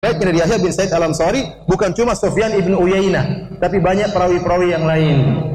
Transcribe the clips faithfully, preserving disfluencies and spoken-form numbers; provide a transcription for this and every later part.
Baik dari Yahya bin Sa'id Al-Ansari, bukan cuma Sufyan ibn Uyainah, tapi banyak perawi-perawi yang lain.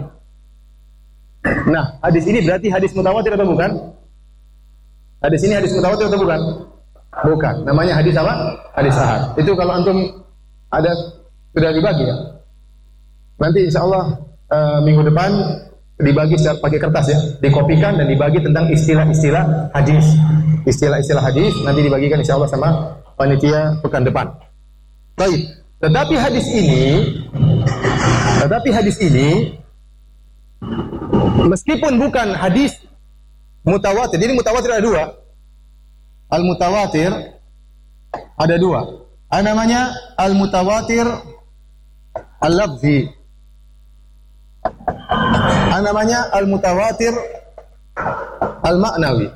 Nah, hadis ini berarti hadis mutawatir atau bukan? Hadis ini hadis mutawatir atau bukan? Bukan. Namanya hadis apa? Hadis ahad. Itu kalau antum ada sudah dibagi ya. Nanti insya Allah uh, minggu depan dibagi secara pakai kertas ya, dikopikan dan dibagi tentang istilah-istilah hadis. Istilah-istilah hadis nanti dibagikan insya Allah sama panitia pekan depan. Baik. Tetapi hadis ini, tetapi hadis ini, meskipun bukan hadis mutawatir, jadi mutawatir ada dua. Al mutawatir ada dua. Ada namanya al mutawatir al lafzi. Ada namanya al mutawatir al maknawi.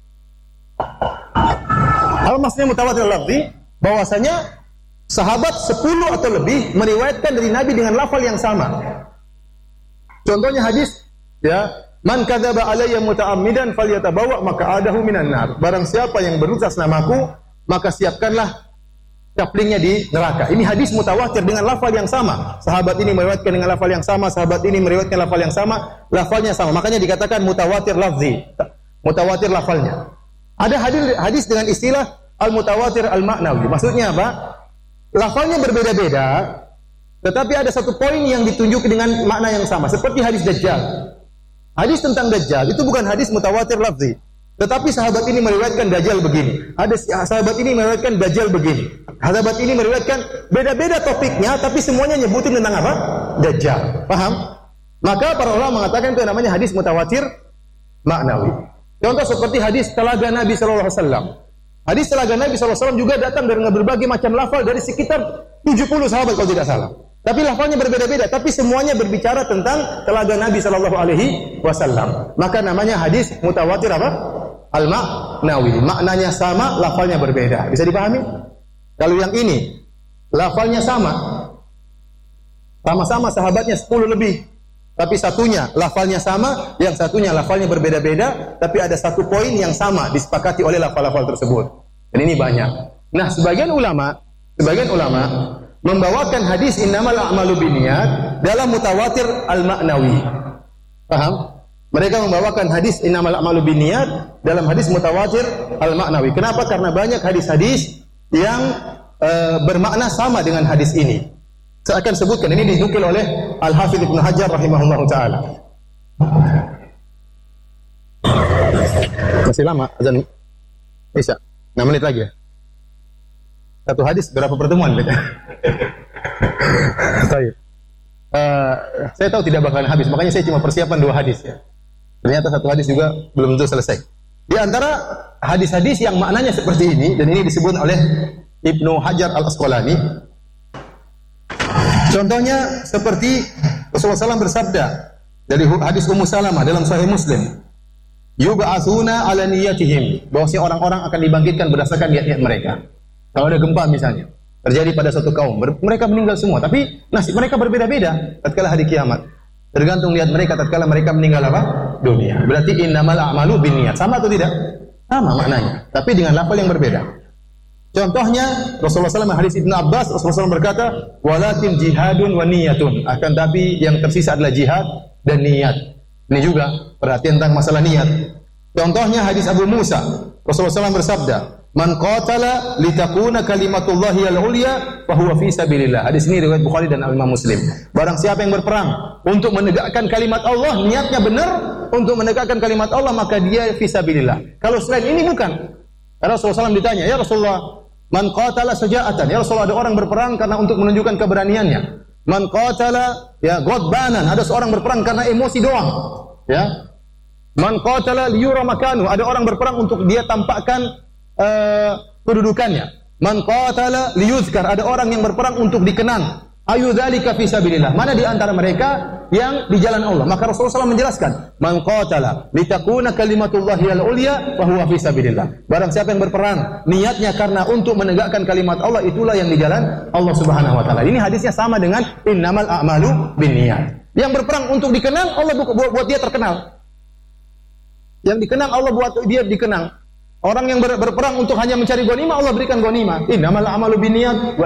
Al maksudnya mutawatir al lafzi, bahwasanya sahabat sepuluh atau lebih meriwayatkan dari Nabi dengan lafal yang sama. Contohnya hadis ya, man kadzaba alayya muta'ammidan falyatabawa maq'adahu minan nar. Barang siapa yang berdusta namaku, maka siapkanlah kaplingnya di neraka. Ini hadis mutawatir dengan lafal yang sama. Sahabat ini meriwayatkan dengan lafal yang sama, sahabat ini meriwayatkan lafal yang sama, lafalnya sama. Makanya dikatakan mutawatir lafzi. Mutawatir lafalnya. Ada hadis hadis dengan istilah al-mutawatir al-maknawi. Maksudnya apa? Lafalnya berbeda-beda, tetapi ada satu poin yang ditunjuk dengan makna yang sama. Seperti hadis Dajjal. Hadis tentang Dajjal itu bukan hadis mutawatir lafzi, tetapi sahabat ini meriwayatkan Dajjal begini. Ada sahabat ini meriwayatkan Dajjal begini. Sahabat ini meriwayatkan beda-beda topiknya, tapi semuanya nyebutin tentang apa? Dajjal. Paham? Maka para ulama mengatakan itu namanya hadis mutawatir maknawi. Contoh seperti hadis telaga Nabi sallallahu alaihi wasallam. Hadis telaga Nabi sallallahu alaihi wasallam juga datang dari berbagai macam lafal dari sekitar tujuh puluh sahabat kalau tidak salah. Tapi lafalnya berbeda-beda, tapi semuanya berbicara tentang telaga Nabi sallallahu alaihi wasallam. Maka namanya hadis mutawatir apa? Al-maknawi. Maknanya sama, lafalnya berbeda. Bisa dipahami? Kalau yang ini lafalnya sama. Sama-sama sahabatnya sepuluh lebih. Tapi satunya lafalnya sama, yang satunya lafalnya berbeda-beda, tapi ada satu poin yang sama disepakati oleh lafal-lafal tersebut. Dan ini banyak. Nah, sebagian ulama, sebagian ulama membawakan hadis innamal a'malu binniyat dalam mutawatir al-maknawi. Paham? Mereka membawakan hadis innamal a'malu binniyat dalam hadis mutawatir al-maknawi. Kenapa? Karena banyak hadis-hadis yang e, bermakna sama dengan hadis ini. Saya akan sebutkan, ini dinukil oleh Al-Hafidz Ibnu Hajar rahimahullahu taala. Masih lama azan Isya. enam menit lagi ya. Satu hadis berapa pertemuan beda? Baik. Uh, saya tahu tidak bakalan habis, makanya saya cuma persiapan dua hadis ya. Ternyata satu hadis juga belum tentu selesai. Di antara hadis-hadis yang maknanya seperti ini, dan ini disebut oleh Ibnu Hajar Al-Asqalani. Contohnya seperti Rasulullah shallallahu alaihi wasallam bersabda dari hadis Ummu Salamah dalam Sahih Muslim, yub'atsuna ala niyatihim, bahwasanya orang-orang akan dibangkitkan berdasarkan niat-niat mereka. Kalau ada gempa misalnya terjadi pada suatu kaum, mereka meninggal semua, tapi nasib mereka berbeda-beda tatkala hari kiamat. Tergantung niat mereka tatkala mereka meninggal apa? Dunia. Berarti innamal a'malu binniyat. Sama atau tidak? Sama maknanya, tapi dengan lafal yang berbeda. Contohnya Rasulullah shallallahu alaihi wasallam hadis Ibnu Abbas, Rasulullah shallallahu alaihi wasallam berkata, walakin jihadun wa niyatun. Akan tapi yang tersisa adalah jihad dan niat. Ini juga perhatian tentang masalah niat. Contohnya hadis Abu Musa, Rasulullah shallallahu alaihi wasallam bersabda, man qatala litakuna kalimatullahi al-ulya fa huwa fi sabilillah. Hadis ini riwayat Bukhari dan Imam Muslim. Barang siapa yang berperang untuk menegakkan kalimat Allah, niatnya benar untuk menegakkan kalimat Allah, maka dia fi sabilillah. Kalau selain ini bukan. Karena Rasulullah shallallahu alaihi wasallam ditanya, ya Rasulullah, man qatala saja'atan, ya Rasulullah, ada orang berperang karena untuk menunjukkan keberaniannya. Man qatala ya ghadbanan, ada seorang berperang karena emosi doang, ya. Man qatala liyura makanu, ada orang berperang untuk dia tampakkan uh, kedudukannya. Man qatala liyuzkar, ada orang yang berperang untuk dikenang. Ayu dzalika fi sabilillah, mana di antara mereka yang di jalan Allah? Maka Rasulullah shallallahu alaihi wasallam menjelaskan, man qatala litakuna kalimatullahi al-ulya fa huwa fi sabilillah. Barang siapa yang berperang niatnya karena untuk menegakkan kalimat Allah, itulah yang di jalan Allah Subhanahu wa taala. Ini hadisnya sama dengan innamal a'malu binniyat. Yang berperang untuk dikenang, Allah buat, buat dia terkenal. Yang dikenang Allah buat dia dikenang. Orang yang ber, berperang untuk hanya mencari ghanimah, Allah berikan ghanimah. Innamal a'malu binniyat wa